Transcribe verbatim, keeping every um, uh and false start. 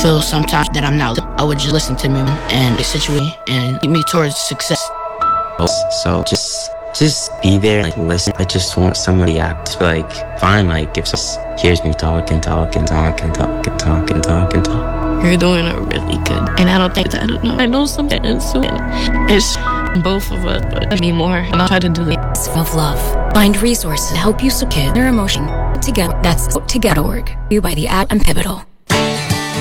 feel sometimes that I'm not, I would just listen to me and situate me and lead me towards success. So just just be there, like listen. I just want somebody out to like fine, like if someone hears me talk and talk and talk and talk and talk and talk and talk. You're doing it really good. And I don't think that I don't know. I know something is soon. It's both of us, but I need more. And I'll try to do it. Of love. Find resources to help you secure their emotion together. That's together dot org. You by the app and Pivotal.